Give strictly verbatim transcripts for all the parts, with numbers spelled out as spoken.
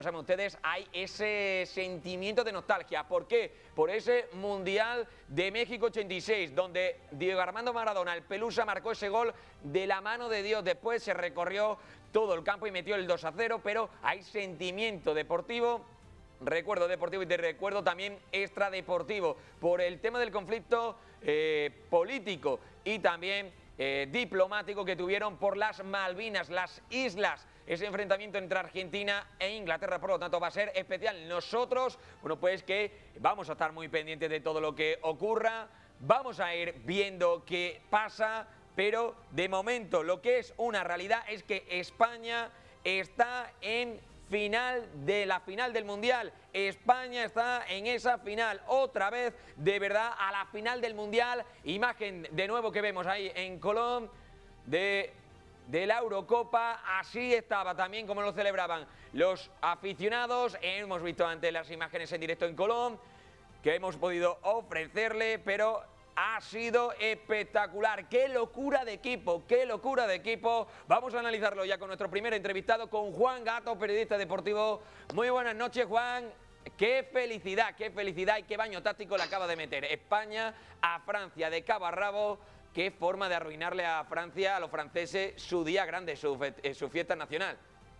saben ustedes, hay ese sentimiento de nostalgia. ¿Por qué? Por ese Mundial de México ochenta y seis, donde Diego Armando Maradona, el Pelusa, marcó ese gol de la mano de Dios. Después se recorrió todo el campo y metió el dos a cero, pero hay sentimiento deportivo, recuerdo deportivo y de recuerdo también extradeportivo, por el tema del conflicto eh, político y también eh, diplomático que tuvieron por las Malvinas, las islas. Ese enfrentamiento entre Argentina e Inglaterra, por lo tanto, va a ser especial. Nosotros, bueno, pues que vamos a estar muy pendientes de todo lo que ocurra, vamos a ir viendo qué pasa, pero de momento lo que es una realidad es que España está en final de la final del Mundial. España está en esa final, otra vez, de verdad, a la final del Mundial. Imagen de nuevo que vemos ahí en Colón de... de la Eurocopa, así estaba también como lo celebraban los aficionados. Hemos visto antes las imágenes en directo en Colón que hemos podido ofrecerle, pero ha sido espectacular. ¡Qué locura de equipo! ¡Qué locura de equipo! Vamos a analizarlo ya con nuestro primer entrevistado, con Juan Gato, periodista deportivo. Muy buenas noches, Juan. ¡Qué felicidad, qué felicidad y qué baño táctico le acaba de meter España a Francia de cabo a rabo! Qué forma de arruinarle a Francia, a los franceses, su día grande, su, su fiesta nacional.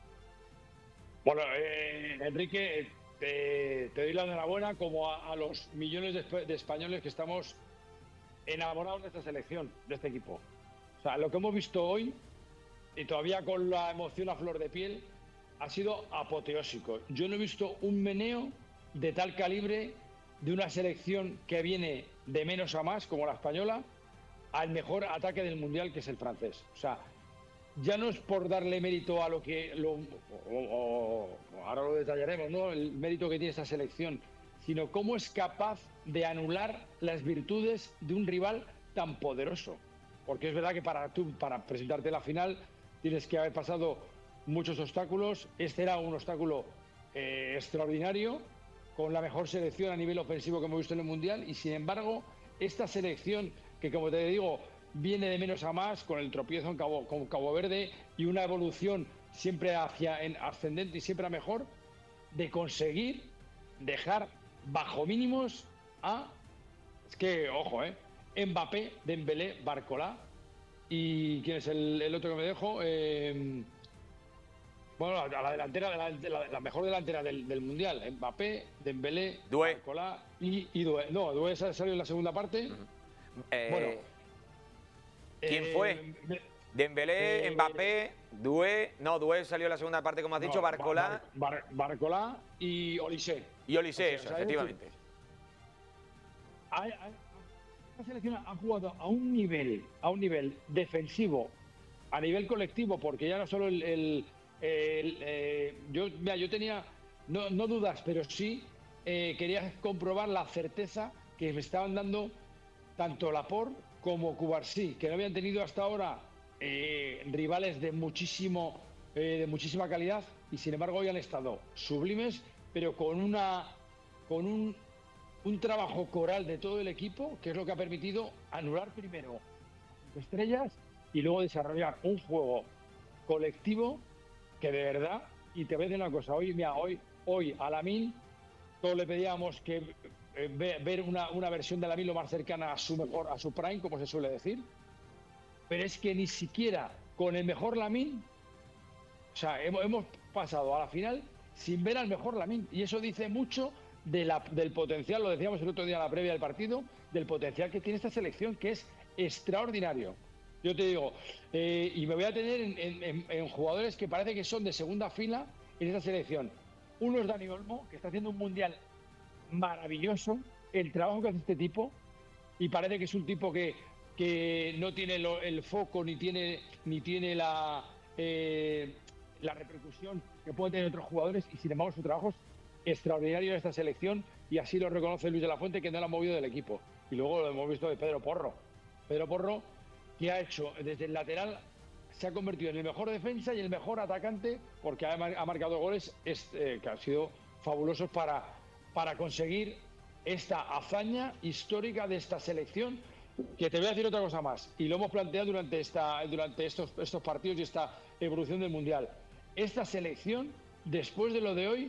Bueno, eh, Enrique, te, te doy la enhorabuena como a, a los millones de, de españoles que estamos enamorados de esta selección, de este equipo. O sea, lo que hemos visto hoy, y todavía con la emoción a flor de piel, ha sido apoteósico. Yo no he visto un meneo de tal calibre de una selección que viene de menos a más, como la española, al mejor ataque del Mundial, que es el francés. O sea, ya no es por darle mérito a lo que... Lo, o, o, o, ahora lo detallaremos, ¿no? El mérito que tiene esta selección, sino cómo es capaz de anular las virtudes de un rival tan poderoso. Porque es verdad que para tú, para presentarte en la final, tienes que haber pasado muchos obstáculos. Este era un obstáculo eh, extraordinario, con la mejor selección a nivel ofensivo que hemos visto en el Mundial, y sin embargo, esta selección, que como te digo, viene de menos a más, con el tropiezo en Cabo, con Cabo Verde y una evolución siempre hacia en ascendente y siempre a mejor, de conseguir dejar bajo mínimos a, es que, ojo, eh, Mbappé, Dembélé, Barcola, y ¿quién es el, el otro que me dejo? Eh, bueno, a la delantera, la, la, la mejor delantera del, del Mundial, Mbappé, Dembélé, Doué. Barcola y, y Doué. No, Doué salió en la segunda parte. Uh-huh. Eh, bueno, ¿quién eh, fue? Me, Dembélé, eh, Mbappé, Doué. No, Doué salió en la segunda parte, como has no, dicho, Barcola. Bar, Bar, Barcola y Olise. Y Olise, o sea, eso, efectivamente. La selección ha jugado a un nivel, a un nivel defensivo, a nivel colectivo, porque ya no solo el... el, el eh, yo, mira, yo tenía, no, no dudas, pero sí eh, quería comprobar la certeza que me estaban dando tanto Laporte como Cubarsí, que no habían tenido hasta ahora eh, rivales de, muchísimo, eh, de muchísima calidad, y sin embargo hoy han estado sublimes, pero con, una, con un, un trabajo coral de todo el equipo, que es lo que ha permitido anular primero estrellas y luego desarrollar un juego colectivo que de verdad, y te voy a decir una cosa, hoy, mira, hoy, hoy a Lamine todos le pedíamos que eh, ver una, una versión de Lamine lo más cercana a su mejor, a su prime, como se suele decir, pero es que ni siquiera con el mejor Lamine, o sea, hemos, hemos pasado a la final sin ver al mejor Lamine, y eso dice mucho de la, del potencial, lo decíamos el otro día en la previa del partido, del potencial que tiene esta selección, que es extraordinario. Yo te digo, eh, y me voy a tener en, en, en jugadores que parece que son de segunda fila en esta selección. Uno es Dani Olmo, que está haciendo un mundial maravilloso, el trabajo que hace este tipo, y parece que es un tipo que, que no tiene lo, el foco ni tiene, ni tiene la, eh, la repercusión que pueden tener otros jugadores, y sin embargo su trabajo es extraordinario en esta selección, y así lo reconoce Luis de la Fuente, que no lo ha movido del equipo. Y luego lo hemos visto de Pedro Porro. Pedro Porro, que ha hecho desde el lateral, se ha convertido en el mejor defensa y el mejor atacante, porque ha, ha marcado goles este, que han sido fabulosos para, para conseguir esta hazaña histórica de esta selección. Que te voy a decir otra cosa más, y lo hemos planteado durante, esta, durante estos, estos partidos y esta evolución del Mundial. Esta selección, después de lo de hoy,